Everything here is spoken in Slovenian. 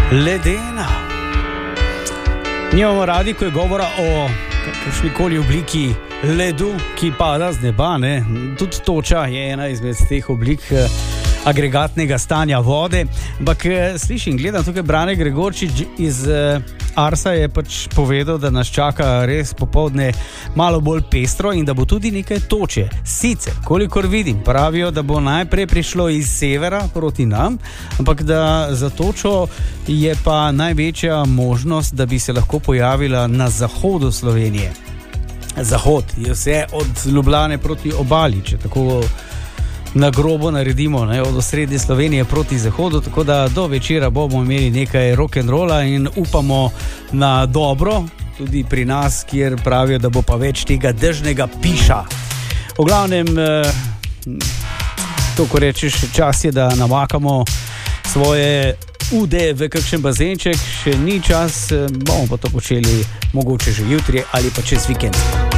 Ledena. Nimamo radi, ko je govora o kakršnikoli obliki ledu, ki pada z neba, ne? Tudi toča je ena izmed teh oblik agregatnega stanja vode. Ampak slišim, gledam tukaj Brane Gregorčič iz Arsa je pač povedal, da nas čaka res popoldne malo bolj pestro in da bo tudi nekaj toče. Sicer, kolikor vidim, pravijo, da bo najprej prišlo iz severa proti nam, ampak da za točo je pa največja možnost, da bi se lahko pojavila na zahodu Slovenije. Zahod je vse od Ljubljane proti obali, če tako na grobo naredimo, ne, od osrednje Slovenije proti zahodu, tako da do večera bomo imeli nekaj rock'n'rolla in upamo na dobro, tudi pri nas, kjer pravijo, da bo pa več tega dežnega piša. V glavnem, to, ko rečeš, čas je, da namakamo svoje ude v kakšen bazenček, še ni čas, bomo pa to počeli mogoče že jutri ali pa čez vikend.